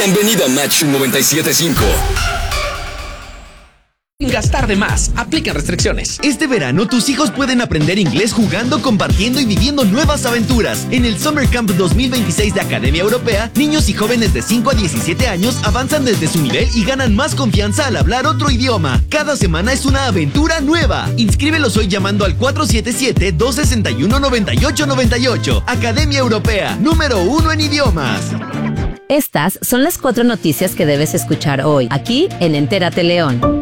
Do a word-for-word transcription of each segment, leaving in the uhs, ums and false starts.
Bienvenido a Match noventa y siete punto cinco. Gastar de más. Aplican restricciones. Este verano tus hijos pueden aprender inglés jugando, compartiendo y viviendo nuevas aventuras. En el Summer Camp dos mil veintiséis de Academia Europea, niños y jóvenes de cinco a diecisiete años avanzan desde su nivel y ganan más confianza al hablar otro idioma. Cada semana es una aventura nueva. Inscríbelos hoy llamando al cuatro siete siete, dos seis uno, nueve ocho nueve ocho. Academia Europea, número uno en idiomas. Estas son las cuatro noticias que debes escuchar hoy, aquí en Entérate León.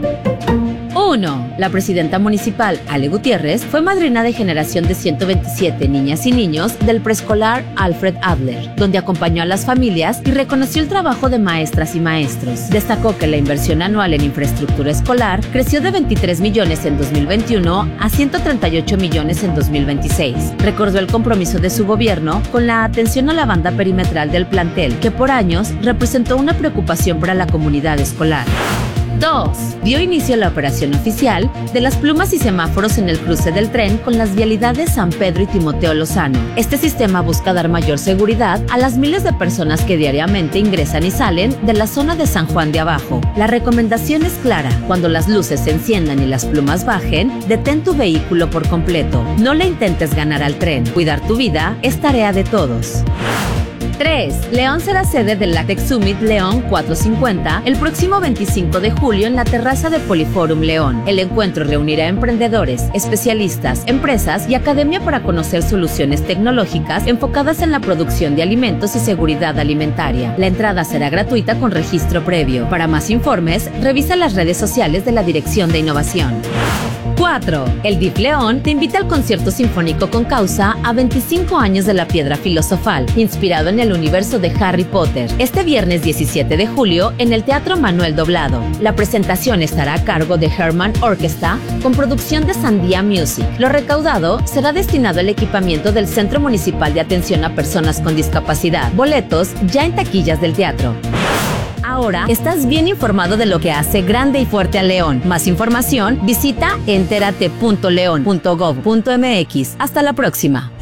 uno. La presidenta municipal, Ale Gutiérrez, fue madrina de generación de ciento veintisiete niñas y niños del preescolar Alfred Adler, donde acompañó a las familias y reconoció el trabajo de maestras y maestros. Destacó que la inversión anual en infraestructura escolar creció de veintitrés millones en dos mil veintiuno a ciento treinta y ocho millones en dos mil veintiséis. Recordó el compromiso de su gobierno con la atención a la banda perimetral del plantel, que por años representó una preocupación para la comunidad escolar. dos. Dio inicio a la operación oficial de las plumas y semáforos en el cruce del tren con las vialidades San Pedro y Timoteo Lozano. Este sistema busca dar mayor seguridad a las miles de personas que diariamente ingresan y salen de la zona de San Juan de Abajo. La recomendación es clara: cuando las luces se enciendan y las plumas bajen, detén tu vehículo por completo. No le intentes ganar al tren. Cuidar tu vida es tarea de todos. tres. León será sede del LATEX Summit León cuatrocientos cincuenta el próximo veinticinco de julio en la terraza de Poliforum León. El encuentro reunirá a emprendedores, especialistas, empresas y academia para conocer soluciones tecnológicas enfocadas en la producción de alimentos y seguridad alimentaria. La entrada será gratuita con registro previo. Para más informes, revisa las redes sociales de la Dirección de Innovación. cuatro. El D I F León te invita al concierto sinfónico con causa a veinticinco años de la Piedra Filosofal, inspirado en el universo de Harry Potter, este viernes diecisiete de julio en el Teatro Manuel Doblado. La presentación estará a cargo de Herman Orchestra con producción de Sandía Music. Lo recaudado será destinado al equipamiento del Centro Municipal de Atención a Personas con Discapacidad. Boletos ya en taquillas del teatro. Ahora estás bien informado de lo que hace grande y fuerte a León. Más información, visita entérate punto león punto gov punto mx. Hasta la próxima.